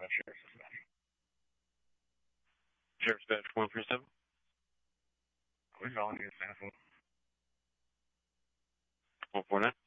Sheriff's Dispatch. Sheriff's Dispatch 137. We're calling you, Stafford. 149.